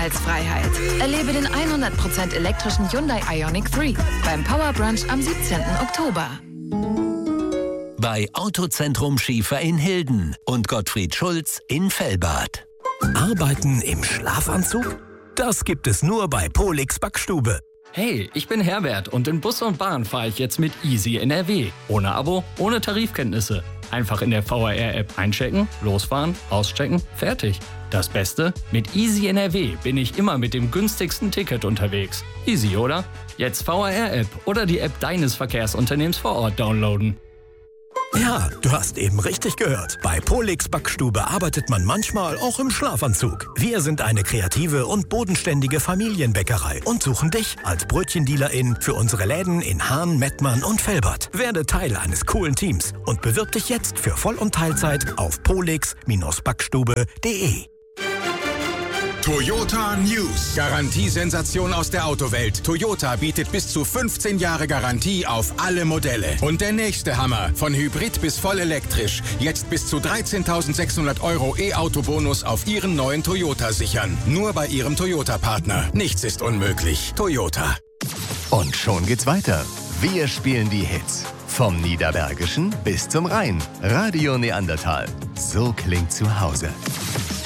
als Freiheit. Erlebe den 100% elektrischen Hyundai Ioniq 3 beim Power Brunch am 17. Oktober. Bei Autozentrum Schiefer in Hilden und Gottfried Schulz in Fellbad. Arbeiten im Schlafanzug? Das gibt es nur bei Polix Backstube. Hey, ich bin Herbert und in Bus und Bahn fahre ich jetzt mit Easy NRW. Ohne Abo, ohne Tarifkenntnisse. Einfach in der VRR-App einchecken, losfahren, auschecken, fertig. Das Beste? Mit Easy NRW bin ich immer mit dem günstigsten Ticket unterwegs. Easy, oder? Jetzt VRR-App oder die App deines Verkehrsunternehmens vor Ort downloaden. Ja, du hast eben richtig gehört. Bei Polix Backstube arbeitet man manchmal auch im Schlafanzug. Wir sind eine kreative und bodenständige Familienbäckerei und suchen dich als Brötchendealerin für unsere Läden in Hahn, Mettmann und Velbert. Werde Teil eines coolen Teams und bewirb dich jetzt für Voll- und Teilzeit auf polix-backstube.de. Toyota News. Garantiesensation aus der Autowelt. Toyota bietet bis zu 15 Jahre Garantie auf alle Modelle. Und der nächste Hammer. Von Hybrid bis voll elektrisch. Jetzt bis zu 13.600 € E-Auto-Bonus auf Ihren neuen Toyota sichern. Nur bei Ihrem Toyota-Partner. Nichts ist unmöglich. Toyota. Und schon geht's weiter. Wir spielen die Hits. Vom Niederbergischen bis zum Rhein. Radio Neandertal. So klingt zu Hause.